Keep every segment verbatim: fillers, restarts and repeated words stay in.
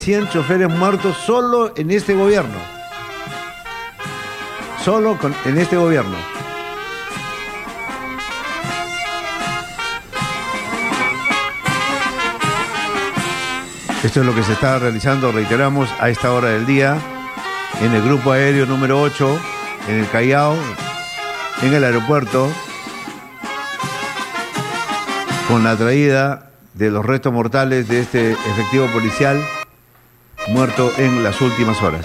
cien choferes muertos solo en este gobierno. Solo con, en este gobierno. Esto es lo que se está realizando, reiteramos, a esta hora del día, en el grupo aéreo número ocho, en el Callao, en el aeropuerto, con la traída de los restos mortales de este efectivo policial muerto en las últimas horas.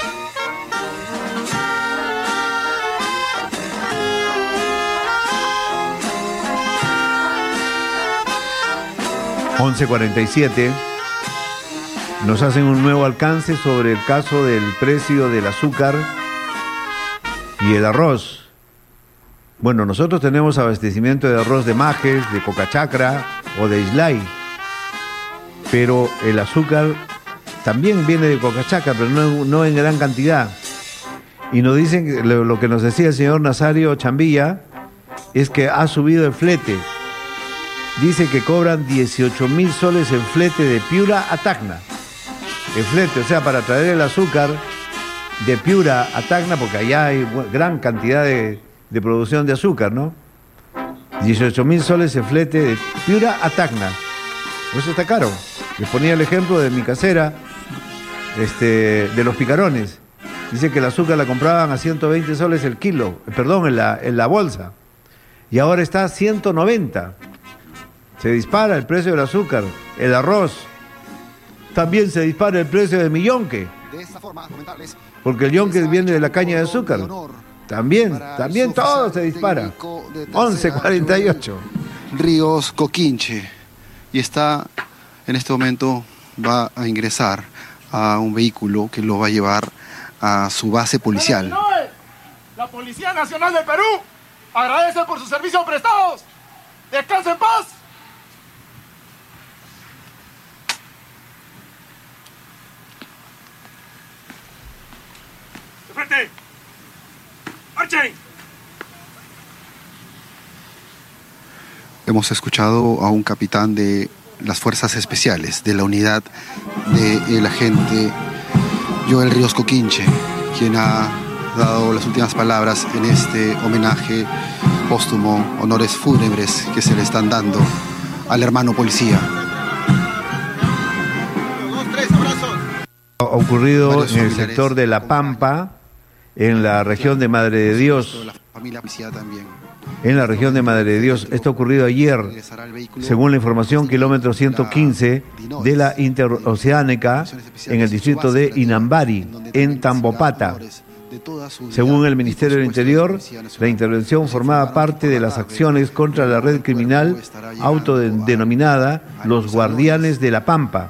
once cuarenta y siete. Nos hacen un nuevo alcance sobre el caso del precio del azúcar y el arroz. Bueno, nosotros tenemos abastecimiento de arroz de Majes, de Cocachacra o de Islay, pero el azúcar también viene de Cocachacra, pero no, no en gran cantidad. Y nos dicen, que lo, lo que nos decía el señor Nazario Chambilla, es que ha subido el flete. Dice que cobran dieciocho mil soles en flete de Piura a Tacna. El flete, o sea, para traer el azúcar de Piura a Tacna, porque allá hay gran cantidad de, de producción de azúcar, ¿no? dieciocho mil soles el flete de Piura a Tacna. Por eso está caro. Les ponía el ejemplo de mi casera, este, de los picarones. Dice que el azúcar la compraban a ciento veinte soles el kilo, perdón, en la, en la bolsa. Y ahora está a ciento noventa. Se dispara el precio del azúcar, el arroz. También se dispara el precio del millonque. Porque el yonque viene de la caña de azúcar. También, también todo se dispara. once cuarenta y ocho. Ríos Coquinche. Y está, en este momento, va a ingresar a un vehículo que lo va a llevar a su base policial. La Policía Nacional del Perú agradece por sus servicios prestados. ¡Descanse en paz! ¡De frente! ¡Marchen! Hemos escuchado a un capitán de las Fuerzas Especiales, de la unidad del agente Joel Ríos Coquinche, quien ha dado las últimas palabras en este homenaje póstumo, honores fúnebres que se le están dando al hermano policía. Ha ocurrido en el sector de La Pampa, en la región de Madre de Dios. En la región de Madre de Dios. Esto ha ocurrido ayer, según la información, kilómetro ciento quince de la Interoceánica, en el distrito de Inambari, en Tambopata. Según el Ministerio del Interior, la intervención formaba parte de las acciones contra la red criminal autodenominada Los Guardianes de la Pampa.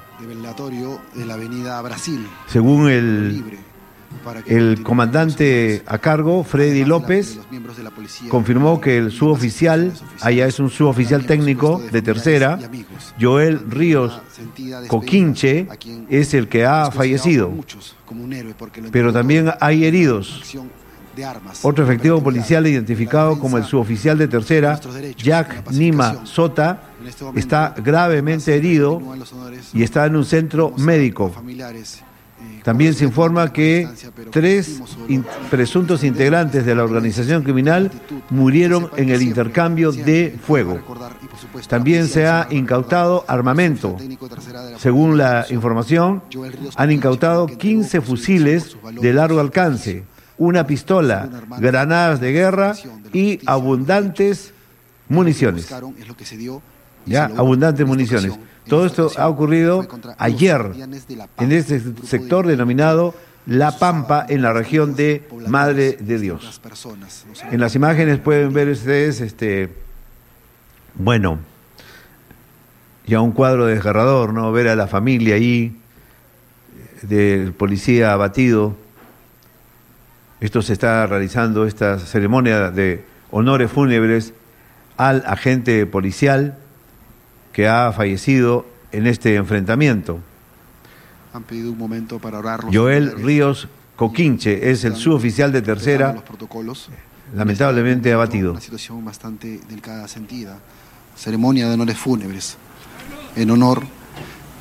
Según el, el comandante a cargo, Freddy López, confirmó que el suboficial, allá es un suboficial técnico de tercera, Joel Ríos Coquinche, es el que ha fallecido. Pero también hay heridos. Otro efectivo policial identificado como el suboficial de tercera, Jack Nima Sota, está gravemente herido y está en un centro médico. También se informa que tres in- presuntos integrantes de la organización criminal murieron en el intercambio de fuego. También se ha incautado armamento. Según la información, han incautado quince fusiles de largo alcance, una pistola, granadas de guerra y abundantes municiones. Ya, abundantes municiones. Todo esto ha ocurrido ayer en este sector denominado La Pampa, en la región de Madre de Dios. En las imágenes pueden ver ustedes, este, bueno, ya un cuadro desgarrador, ¿no? Ver a la familia ahí, del policía abatido. Esto se está realizando, esta ceremonia de honores fúnebres al agente policial que ha fallecido en este enfrentamiento. Han pedido un momento para orar. Joel Ríos Coquinche es el suboficial de tercera, los protocolos, lamentablemente en este abatido. Una situación bastante delicada, sentida. Ceremonia de honores fúnebres en honor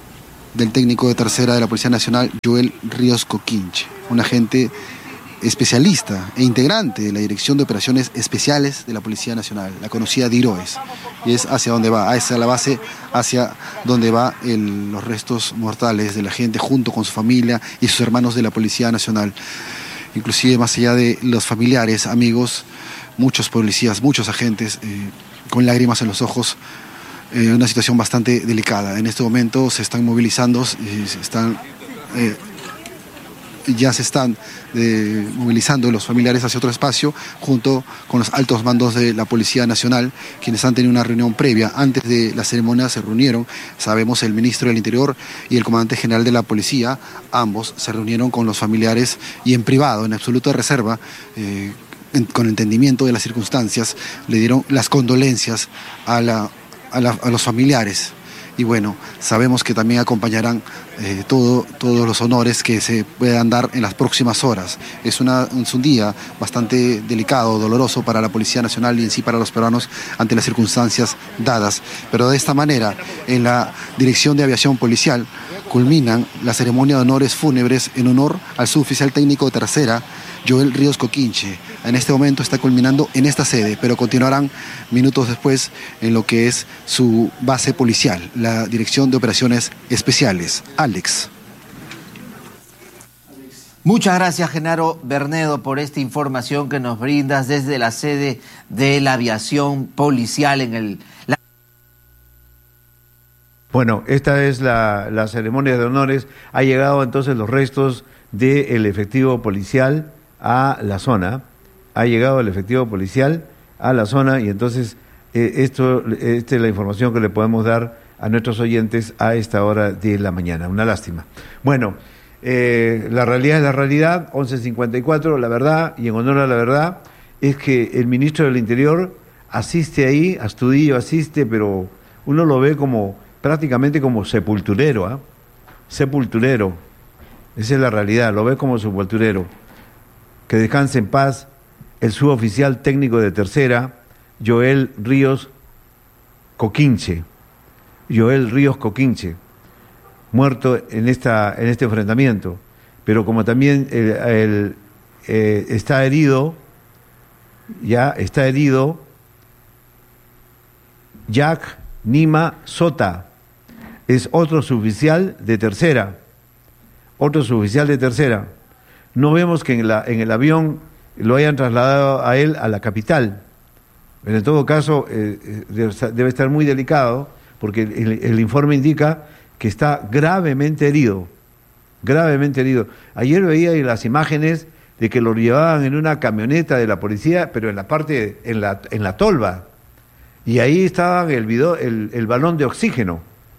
del técnico de tercera de la Policía Nacional, Joel Ríos Coquinche, un agente especialista e integrante de la Dirección de Operaciones Especiales de la Policía Nacional, la conocida DIROES, y es hacia donde va, hacia la base, hacia donde va el, los restos mortales de la gente junto con su familia y sus hermanos de la Policía Nacional. Inclusive más allá de los familiares, amigos, muchos policías, muchos agentes eh, con lágrimas en los ojos, eh, una situación bastante delicada. En este momento se están movilizando, eh, se están... Eh, ya se están eh, movilizando los familiares hacia otro espacio junto con los altos mandos de la Policía Nacional, quienes han tenido una reunión previa. Antes de la ceremonia se reunieron, sabemos, el ministro del Interior y el comandante general de la Policía, ambos se reunieron con los familiares y en privado, en absoluta reserva, eh, en, con entendimiento de las circunstancias, le dieron las condolencias a, la, a, la, a los familiares. Y bueno, sabemos que también acompañarán eh, todo, todos los honores que se puedan dar en las próximas horas. Es, una, es un día bastante delicado, doloroso para la Policía Nacional y en sí para los peruanos ante las circunstancias dadas. Pero de esta manera, en la Dirección de Aviación Policial, culminan la ceremonia de honores fúnebres en honor al suboficial técnico de tercera, Joel Ríos Coquinche. En este momento está culminando en esta sede, pero continuarán minutos después en lo que es su base policial, la Dirección de Operaciones Especiales. Alex. Muchas gracias, Genaro Bernedo, por esta información que nos brindas desde la sede de la aviación policial en el... La... Bueno, esta es la, la ceremonia de honores. Ha llegado entonces los restos del efectivo policial a la zona. Ha llegado el efectivo policial a la zona y entonces eh, esto esta es la información que le podemos dar a nuestros oyentes a esta hora de la mañana. Una lástima. Bueno, eh, la realidad es la realidad, once cincuenta y cuatro, la verdad, y en honor a la verdad, es que el ministro del Interior asiste ahí, Astudillo asiste, pero uno lo ve como prácticamente como sepulturero, ¿ah? ¿eh? Sepulturero. Esa es la realidad, lo ve como sepulturero. Que descanse en paz el suboficial técnico de tercera, Joel Ríos Coquinche. Joel Ríos Coquinche, muerto en esta en este enfrentamiento. Pero como también el, el, eh, está herido, ya está herido, Jack Nima Sota, es otro suboficial de tercera, otro suboficial de tercera. No vemos que en, la, en el avión lo hayan trasladado a él a la capital. Pero en todo caso, eh, debe estar muy delicado, porque el, el informe indica que está gravemente herido, gravemente herido. Ayer veía las imágenes de que lo llevaban en una camioneta de la policía, pero en la parte, en la, en la tolva, y ahí estaba el, video, el, el balón de oxígeno,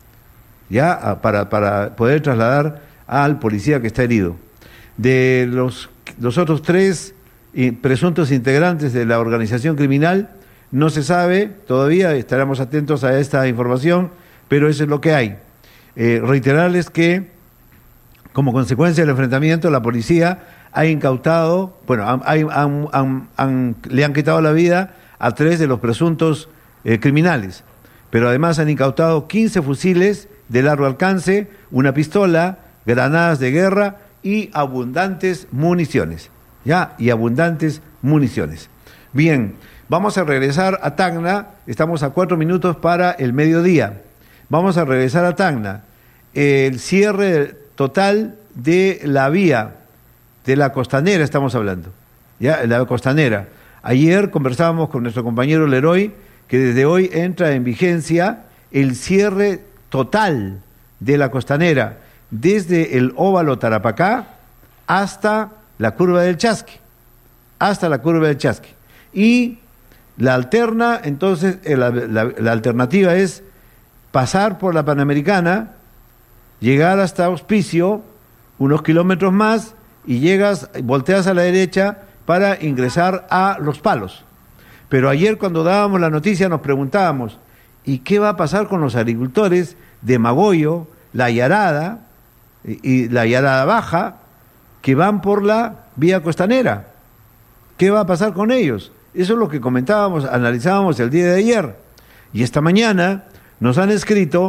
ya para, para poder trasladar al policía que está herido. De los, los otros tres presuntos integrantes de la organización criminal, no se sabe todavía, estaremos atentos a esta información, pero eso es lo que hay. Eh, reiterarles que, como consecuencia del enfrentamiento, la policía ha incautado, bueno, han, han, han, han, le han quitado la vida a tres de los presuntos eh, criminales, pero además han incautado quince fusiles de largo alcance, una pistola, granadas de guerra y abundantes municiones, ¿ya? Y abundantes municiones. Bien, vamos a regresar a Tacna, estamos a cuatro minutos para el mediodía. Vamos a regresar a Tacna. El cierre total de la vía, de la costanera estamos hablando, ¿ya? La costanera. Ayer conversábamos con nuestro compañero Leroy, que desde hoy entra en vigencia el cierre total de la costanera, desde el óvalo Tarapacá hasta la curva del Chasqui, hasta la curva del Chasqui. Y la alterna, entonces, la, la, la alternativa es pasar por la Panamericana, llegar hasta Hospicio, unos kilómetros más, y llegas, volteas a la derecha para ingresar a Los Palos. Pero ayer cuando dábamos la noticia nos preguntábamos, ¿y qué va a pasar con los agricultores de Magoyo, La Yarada y La Yarada Baja, que van por la vía costanera? ¿Qué va a pasar con ellos? Eso es lo que comentábamos, analizábamos el día de ayer. Y esta mañana nos han escrito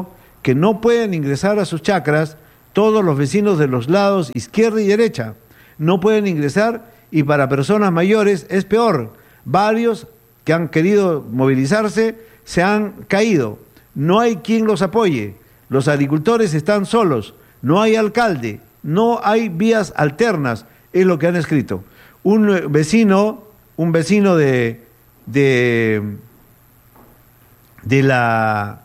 que no pueden ingresar a sus chacras todos los vecinos de los lados izquierda y derecha. No pueden ingresar, y para personas mayores es peor. Varios que han querido movilizarse se han caído. No hay quien los apoye. Los agricultores están solos. No hay alcalde. No hay vías alternas. Es lo que han escrito. Un vecino, un vecino de, de, de la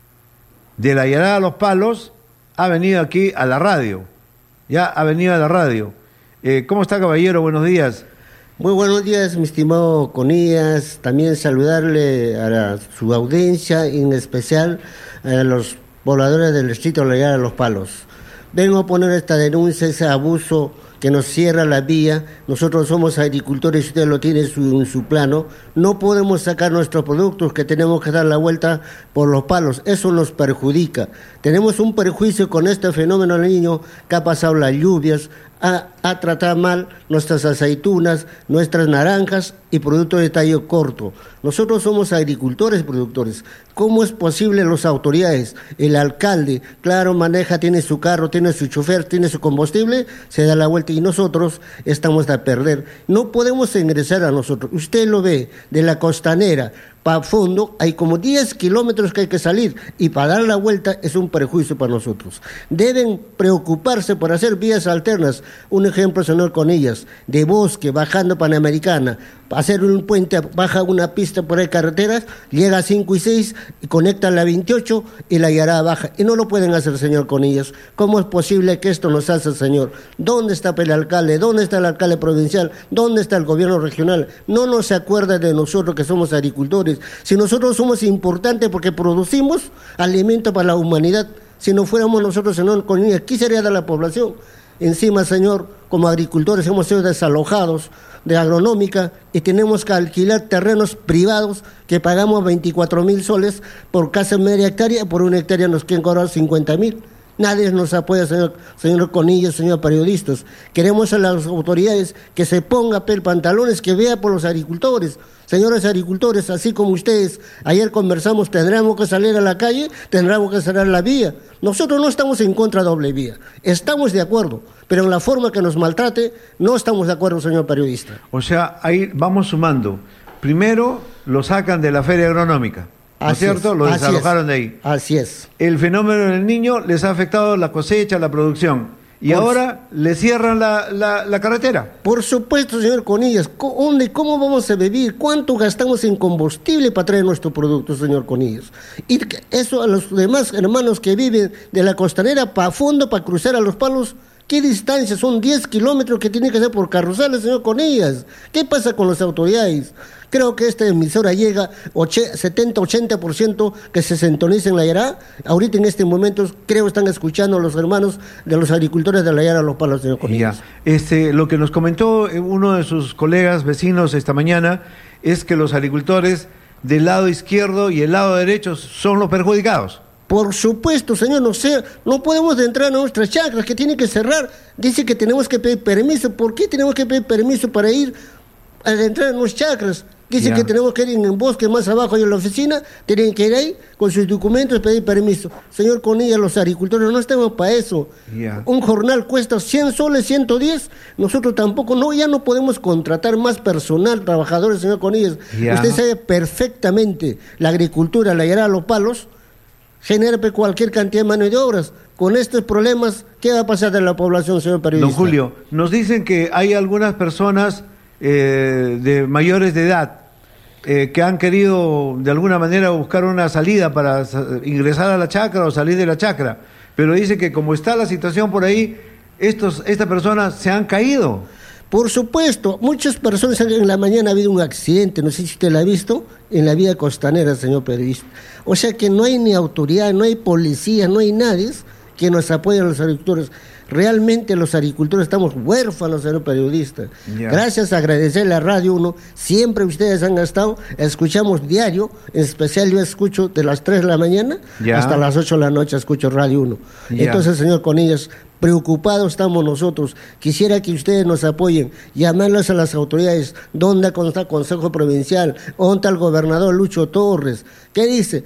de la Yarada de los Palos ha venido aquí a la radio. Ya ha venido a la radio. Eh, ¿Cómo está, caballero? Buenos días. Muy buenos días, mi estimado Conillas. También saludarle a la, su audiencia, en especial a los pobladores del distrito de la Yarada de los Palos. Vengo a poner esta denuncia, ese abuso que nos cierra la vía. Nosotros somos agricultores, usted lo tiene en su, en su plano. No podemos sacar nuestros productos, que tenemos que dar la vuelta por los palos. Eso nos perjudica. Tenemos un perjuicio con este fenómeno del Niño, que ha pasado las lluvias, ha, ha tratado mal nuestras aceitunas, nuestras naranjas y productos de tallo corto. Nosotros somos agricultores y productores. ¿Cómo es posible las autoridades? El alcalde, claro, maneja, tiene su carro, tiene su chofer, tiene su combustible, se da la vuelta y nosotros estamos a perder. No podemos ingresar a nosotros. Usted lo ve, de la costanera para fondo hay como diez kilómetros que hay que salir, y para dar la vuelta es un perjuicio para nosotros. Deben preocuparse por hacer vías alternas. Un ejemplo, señor Conillas, de Bosque, bajando Panamericana, hacer un puente, baja una pista por ahí, carreteras, llega a cinco y seis y conecta a la veintiocho y la Yarada baja. Y no lo pueden hacer, señor Conillas. ¿Cómo es posible que esto nos hace, señor? ¿Dónde está el alcalde? ¿Dónde está el alcalde provincial? ¿Dónde está el gobierno regional? No nos se acuerda de nosotros que somos agricultores. Si nosotros somos importantes porque producimos alimento para la humanidad, si no fuéramos nosotros, señor Conillas, ¿qué sería de la población? Encima, señor, como agricultores hemos sido desalojados de agronómica y tenemos que alquilar terrenos privados que pagamos veinticuatro mil soles por casi media hectárea, por una hectárea nos quieren cobrar cincuenta mil. Nadie nos apoya, señor, señor Conillas, señor periodistas. Queremos a las autoridades que se pongan pel pantalones, que vea por los agricultores. Señores agricultores, así como ustedes, ayer conversamos, tendremos que salir a la calle, tendremos que cerrar la vía. Nosotros no estamos en contra de doble vía, estamos de acuerdo, pero en la forma que nos maltrate, no estamos de acuerdo, señor periodista. O sea, ahí vamos sumando. Primero, lo sacan de la feria agronómica. ¿No es cierto? Lo desalojaron de ahí. Así es. El fenómeno del Niño les ha afectado la cosecha, la producción. Y por ahora le cierran la, la, la carretera. Por supuesto, señor Conillas. ¿Dónde, ¿Cómo vamos a vivir? ¿Cuánto gastamos en combustible para traer nuestro producto, señor Conillas? Y eso a los demás hermanos que viven de la costanera para fondo, para cruzar a los palos. ¿Qué distancia? Son diez kilómetros que tiene que hacer por carrusales, señor Conillas. ¿Qué pasa con las autoridades? Creo que esta emisora llega setenta a ochenta por ciento que se sintoniza en la Yarada. Ahorita en este momento creo están escuchando a los hermanos de los agricultores de la Yarada de los Palos, señor Conillas. Ya. Este, lo que nos comentó uno de sus colegas vecinos esta mañana es que los agricultores del lado izquierdo y el lado derecho son los perjudicados. Por supuesto, señor, no sé, no podemos entrar a nuestras chacras, que tienen que cerrar. Dice que tenemos que pedir permiso. ¿Por qué tenemos que pedir permiso para ir a entrar a nuestras chacras? Dice ya. Que tenemos que ir en el bosque más abajo y en la oficina, tienen que ir ahí con sus documentos y pedir permiso. Señor Conillas, los agricultores no estamos para eso. Ya. Un jornal cuesta cien soles, ciento diez, nosotros tampoco, no, ya no podemos contratar más personal, trabajadores, señor Conillas. Ya. Usted sabe perfectamente, la agricultura, la Yarada de los Palos, genera cualquier cantidad de mano de obras. Con estos problemas, ¿qué va a pasar de la población, señor periodista? Don Julio, nos dicen que hay algunas personas eh, de mayores de edad eh, que han querido de alguna manera buscar una salida para ingresar a la chacra o salir de la chacra, pero dice que como está la situación por ahí, estos, estas personas se han caído. Por supuesto, muchas personas, en la mañana ha habido un accidente, no sé si usted lo ha visto, en la vía costanera, señor periodista. O sea que no hay ni autoridad, no hay policía, no hay nadie que nos apoye a los agricultores. Realmente los agricultores estamos huérfanos, señor periodista. Yeah. Gracias, agradecerle a Radio uno, siempre ustedes han estado, escuchamos diario, en especial yo escucho de las tres de la mañana yeah. hasta las ocho de la noche escucho Radio uno. Yeah. Entonces, señor Conillas, preocupados estamos nosotros. Quisiera que ustedes nos apoyen, llamarles a las autoridades. ¿Dónde está el Consejo Provincial? ¿Dónde está el gobernador Lucho Torres? ¿Qué dice?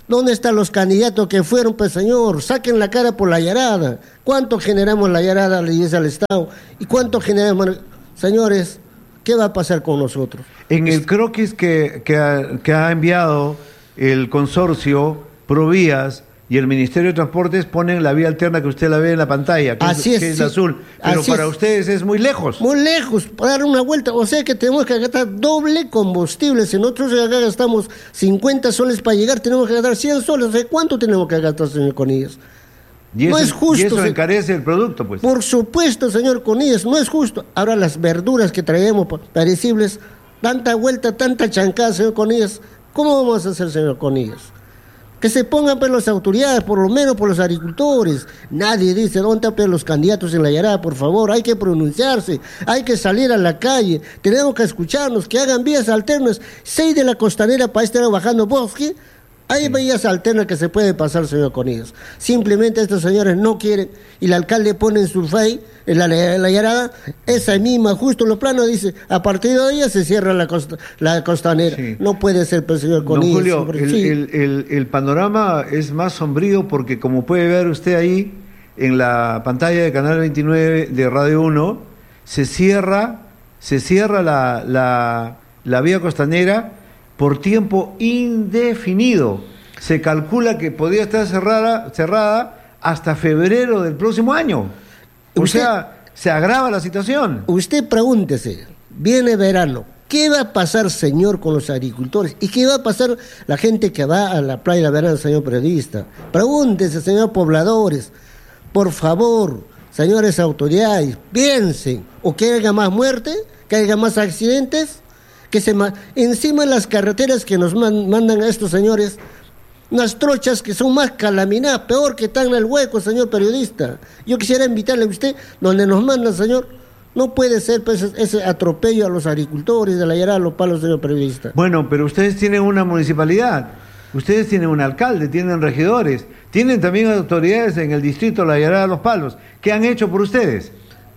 ¿Dónde están los candidatos que fueron, pues señor? Saquen la cara por la Yarada. ¿Cuánto generamos la Yarada, le dice al Estado? ¿Y cuánto generamos? Señores, ¿qué va a pasar con nosotros? En el croquis que, que, ha, que ha enviado el consorcio Provías y el Ministerio de Transportes ponen la vía alterna que usted la ve en la pantalla, que Así es, es, que es sí. azul, pero Así para es. ustedes es muy lejos. Muy lejos, para dar una vuelta. O sea que tenemos que gastar doble combustible. Si nosotros acá gastamos cincuenta soles para llegar, tenemos que gastar cien soles. O sea, ¿cuánto tenemos que gastar, señor Conillas? Y eso, no es justo. Y eso se... encarece el producto, pues. Por supuesto, señor Conillas, no es justo. Ahora las verduras que traemos perecibles, tanta vuelta, tanta chancada, señor Conillas. ¿Cómo vamos a hacer, señor Conillas? Que se pongan pues las autoridades, por lo menos por los agricultores. Nadie dice dónde están los candidatos en la Yarada, por favor. Hay que pronunciarse, hay que salir a la calle. Tenemos que escucharnos, que hagan vías alternas. Seis de la costanera para estar bajando bosque. Hay sí. vías alternas que se puede pasar, señor Conillas. Simplemente estos señores no quieren y el alcalde pone en su fey, en la, en la Yarada, esa misma, justo en los planos, dice, a partir de hoy se cierra la, costa, la costanera. Sí. No puede ser, pues, señor Conillas. Don Julio, sobre, el, sí. el, el, el panorama es más sombrío porque, como puede ver usted ahí, en la pantalla de Canal veintinueve de Radio uno, se cierra, se cierra la, la, la vía costanera por tiempo indefinido. Se calcula que podría estar cerrada, cerrada hasta febrero del próximo año. O usted, sea, se agrava la situación. Usted pregúntese, viene verano, ¿qué va a pasar, señor, con los agricultores? ¿Y qué va a pasar la gente que va a la playa de verano, señor periodista? Pregúntese, señor pobladores, por favor, señores autoridades, piensen, o que haya más muerte, que haya más accidentes, que se ma- encima de las carreteras que nos man- mandan a estos señores, unas trochas que son más calaminadas, peor que están en el hueco, señor periodista. Yo quisiera invitarle a usted, donde nos mandan, señor, no puede ser pues, ese atropello a los agricultores de la Yarada, los palos, señor periodista. Bueno, pero ustedes tienen una municipalidad, ustedes tienen un alcalde, tienen regidores, tienen también autoridades en el distrito de la Yarada de los Palos. ¿Qué han hecho por ustedes?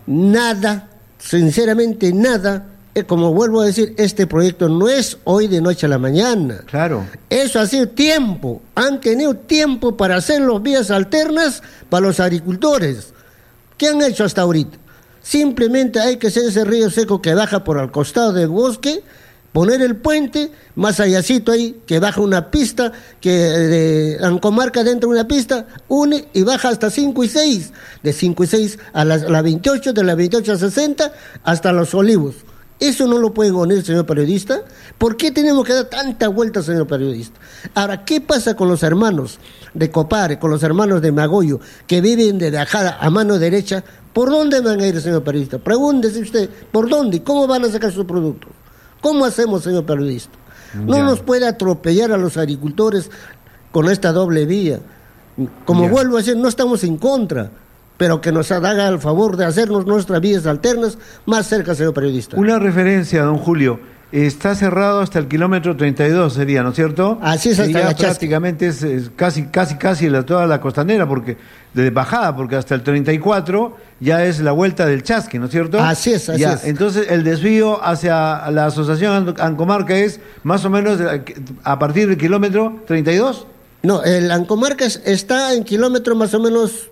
Nada, sinceramente nada. Como vuelvo a decir, este proyecto no es hoy de noche a la mañana. Claro. Eso ha sido tiempo. Han tenido tiempo para hacer las vías alternas para los agricultores. ¿Qué han hecho hasta ahorita? Simplemente hay que hacer ese río seco que baja por al costado del bosque, poner el puente, más allácito ahí, que baja una pista, que de Ancomarca dentro de una pista, une y baja hasta cinco y seis. De cinco y seis a la, a la veintiocho, de la veintiocho a sesenta, hasta Los Olivos. ¿Eso no lo pueden unir, señor periodista? ¿Por qué tenemos que dar tanta vuelta, señor periodista? Ahora, ¿qué pasa con los hermanos de Copare, con los hermanos de Magoyo, que viven de Dajada a mano derecha? ¿Por dónde van a ir, señor periodista? Pregúntese usted, ¿por dónde y cómo van a sacar sus productos? ¿Cómo hacemos, señor periodista? No ya. Nos puede atropellar a los agricultores con esta doble vía. Como ya. Vuelvo a decir, no estamos en contra, pero que nos haga el favor de hacernos nuestras vías alternas más cerca, señor periodista. Una referencia, don Julio, está cerrado hasta el kilómetro treinta y dos, sería, ¿no es cierto? Así es, hasta ya la prácticamente es, es casi, casi, casi la, toda la costanera, porque de bajada, porque hasta el treinta y cuatro ya es la vuelta del Chasque, ¿no es cierto? Así es, así ya, es. Entonces el desvío hacia la asociación Ancomarca es más o menos a partir del kilómetro treinta y dos. No, el Ancomarca está en kilómetro más o menos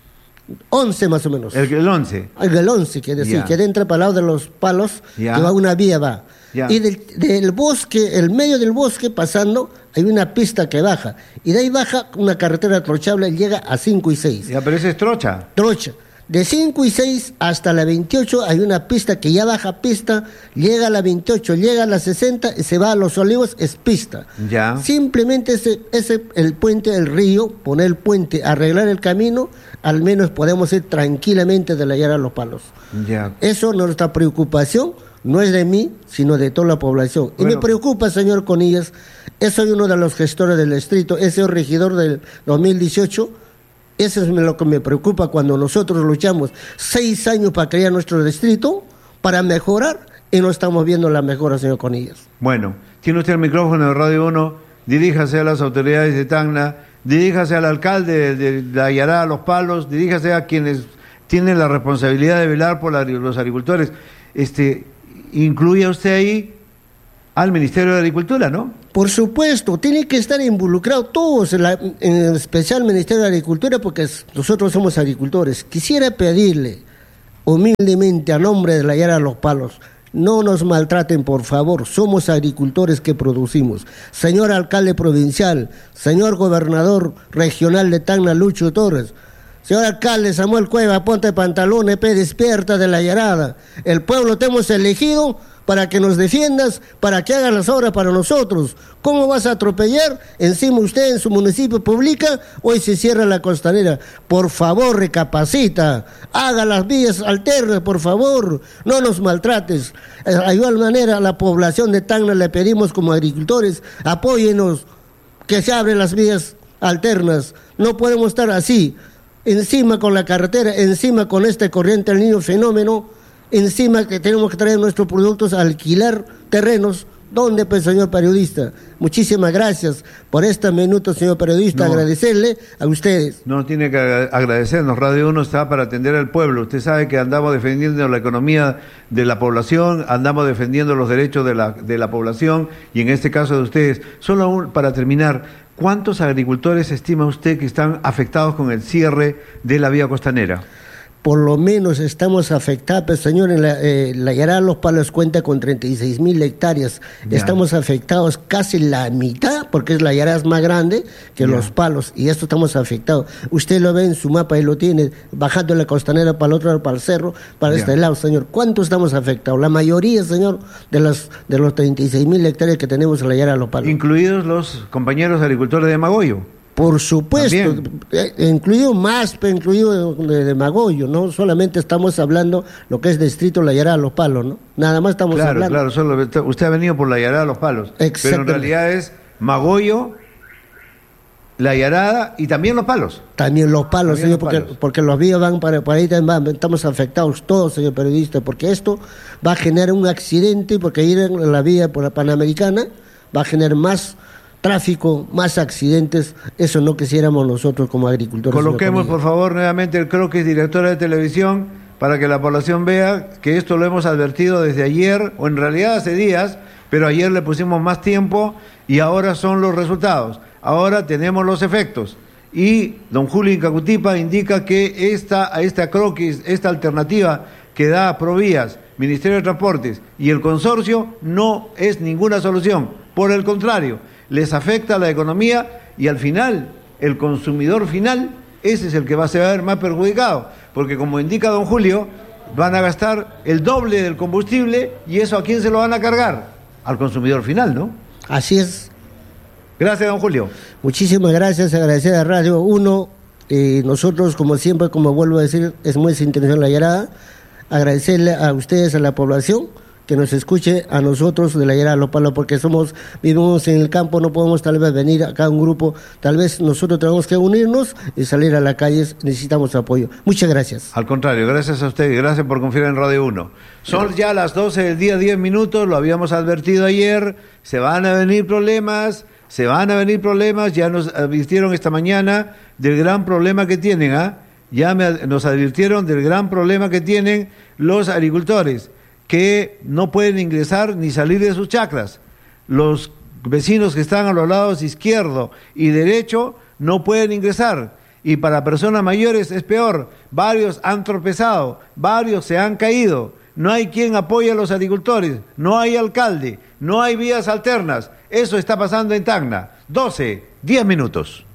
once más o menos. El, el once. El once, quiere decir, que entra para el lado de los palos, ya. Que va una vía, va. Ya. Y del, del bosque, el medio del bosque pasando, hay una pista que baja. Y de ahí baja una carretera trochable, llega a cinco y seis. Ya, pero esa es trocha. Trocha. De cinco y seis hasta la veintiocho hay una pista que ya baja pista, llega a la veintiocho, llega a la sesenta y se va a Los Olivos, es pista. Ya. Simplemente ese, ese el puente del río, poner el puente, arreglar el camino, al menos podemos ir tranquilamente de la Yarada a Los Palos. Ya. Eso, nuestra preocupación, no es de mí, sino de toda la población. Bueno. Y me preocupa, señor Conillas, soy uno de los gestores del distrito, he sido regidor del dos mil dieciocho. Eso es lo que me preocupa cuando nosotros luchamos seis años para crear nuestro distrito, para mejorar, y no estamos viendo la mejora, señor Conillas. Bueno, tiene usted el micrófono de Radio uno, diríjase a las autoridades de Tacna, diríjase al alcalde de, de la Yarada Los Palos, diríjase a quienes tienen la responsabilidad de velar por la, los agricultores. Este, incluya usted ahí al Ministerio de Agricultura, ¿no? Por supuesto, tiene que estar involucrados todos, en, la, en especial el Ministerio de Agricultura, porque es, nosotros somos agricultores. Quisiera pedirle humildemente a nombre de la Yara Los Palos, no nos maltraten, por favor, somos agricultores que producimos. Señor alcalde provincial, señor gobernador regional de Tacna, Lucho Torres, señor alcalde Samuel Cueva, ponte pantalones, pe, despierta de la yarada. El pueblo te hemos elegido para que nos defiendas, para que hagas las obras para nosotros. ¿Cómo vas a atropellar? Encima usted en su municipio publica, hoy se cierra la costanera. Por favor, recapacita, haga las vías alternas, por favor, no nos maltrates. De igual manera, a la población de Tacna le pedimos como agricultores, apóyenos, que se abren las vías alternas. No podemos estar así, encima con la carretera, encima con este corriente del Niño fenómeno, encima que tenemos que traer nuestros productos a alquilar terrenos. ¿Dónde, pues, señor periodista? Muchísimas gracias por este minuto, señor periodista. No, agradecerle a ustedes. No tiene que agradecernos. Radio uno está para atender al pueblo. Usted sabe que andamos defendiendo la economía de la población, andamos defendiendo los derechos de la, de la población, y en este caso de ustedes. Solo un, para terminar, ¿cuántos agricultores estima usted que están afectados con el cierre de la vía costanera? Por lo menos estamos afectados, pues, señor, en la, eh, la Yarada Los Palos cuenta con treinta y seis mil hectáreas. Ya. Estamos afectados casi la mitad, porque es la Yarada más grande que ya. Los Palos, y esto estamos afectados. Usted lo ve en su mapa y lo tiene, bajando la costanera para el otro lado, para el cerro, para ya. Este lado, señor. ¿Cuánto estamos afectados? La mayoría, señor, de los, de los treinta y seis mil hectáreas que tenemos en la Yarada Los Palos. Incluidos los compañeros agricultores de Magoyo. Por supuesto, eh, incluido más, incluido de, de Magoyo, no solamente estamos hablando lo que es distrito La Yarada Los Palos, ¿no? Nada más estamos claro, hablando. Claro, solo usted ha venido por La Yarada Los Palos, pero en realidad es Magoyo, La Yarada y también Los Palos. También Los Palos, también señor, los porque, palos. porque los vías van para, para ahí, van, estamos afectados todos, señor periodista, porque esto va a generar un accidente, porque ir en la vía por la Panamericana va a generar más tráfico, más accidentes. Eso no quisiéramos nosotros como agricultores. Coloquemos, por favor, nuevamente el croquis, directora de televisión, para que la población vea que esto lo hemos advertido desde ayer, o en realidad hace días, pero ayer le pusimos más tiempo y ahora son los resultados. Ahora tenemos los efectos. Y don Julio Incacutipa indica que esta, esta croquis, esta alternativa que da Provías, Ministerio de Transportes y el consorcio no es ninguna solución. Por el contrario, les afecta a la economía y al final, el consumidor final, ese es el que va a ser más perjudicado, porque como indica don Julio, van a gastar el doble del combustible y eso ¿a quién se lo van a cargar? Al consumidor final, ¿no? Así es. Gracias, don Julio. Muchísimas gracias, agradecer a Radio uno. Eh, nosotros, como siempre, como vuelvo a decir, es muy intención La Yarada. Agradecerle a ustedes, a la población, que nos escuche a nosotros de La Yarada Los Palos, porque somos, vivimos en el campo, no podemos tal vez venir acá a un grupo, tal vez nosotros tenemos que unirnos y salir a las calles, necesitamos apoyo. Muchas gracias. Al contrario, gracias a usted y gracias por confiar en Radio uno. Son ya las doce del día, diez minutos, lo habíamos advertido ayer, se van a venir problemas, se van a venir problemas, ya nos advirtieron esta mañana del gran problema que tienen, ¿ah? ¿eh? Ya me, nos advirtieron del gran problema que tienen los agricultores, que no pueden ingresar ni salir de sus chacras. Los vecinos que están a los lados izquierdo y derecho no pueden ingresar. Y para personas mayores es peor. Varios han tropezado, varios se han caído. No hay quien apoye a los agricultores, no hay alcalde, no hay vías alternas. Eso está pasando en Tacna. doce, diez minutos.